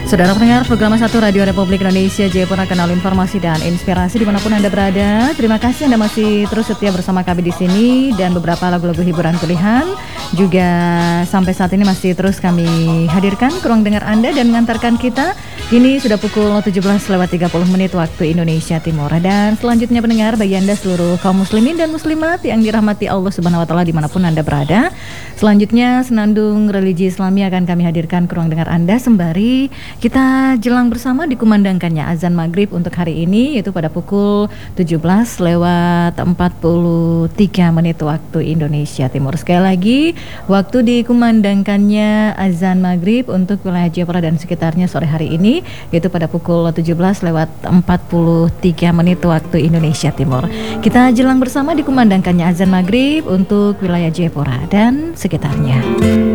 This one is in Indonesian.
Saudara pendengar program 1 Radio Republik Indonesia Jayapura, Kanal Informasi dan Inspirasi dimanapun Anda berada. Terima kasih Anda masih terus setia bersama kami di sini, dan beberapa lagu-lagu hiburan pilihan juga sampai saat ini masih terus kami hadirkan ke ruang dengar Anda dan mengantarkan kita. Kini sudah pukul 17:30 waktu Indonesia Timur. Dan selanjutnya pendengar, bagi Anda seluruh kaum muslimin dan muslimat yang dirahmati Allah Subhanahu wa taala dimanapun Anda berada, selanjutnya senandung religi Islami akan kami hadirkan ke ruang dengar Anda sembari kita jelang bersama dikumandangkannya azan maghrib untuk hari ini, yaitu pada pukul 17:43 waktu Indonesia Timur. Sekali lagi, waktu dikumandangkannya azan maghrib untuk wilayah Jayapura dan sekitarnya sore hari ini, yaitu pada pukul 17:43 waktu Indonesia Timur. Kita jelang bersama dikumandangkannya azan maghrib untuk wilayah Jayapura dan sekitarnya.